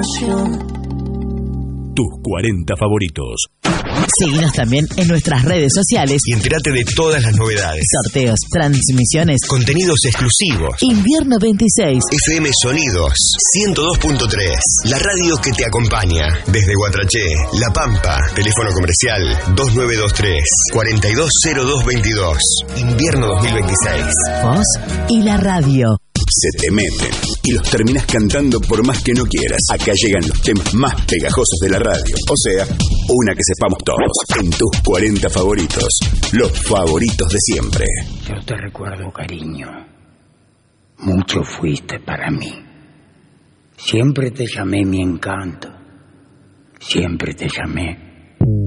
pasión. Tus 40 favoritos. Seguinos también en nuestras redes sociales y entérate de todas las novedades, sorteos, transmisiones, contenidos exclusivos. Invierno 26 FM Sonidos 102.3, la radio que te acompaña desde Guatraché, La Pampa. Teléfono comercial 2923 420222. Invierno 2026. Vos y la radio. Se te meten y los terminas cantando por más que no quieras. Acá llegan los temas más pegajosos de la radio. O sea, una que sepamos todos. En tus 40 favoritos. Los favoritos de siempre. Yo te recuerdo, cariño. Mucho fuiste para mí. Siempre te llamé mi encanto. Siempre te llamé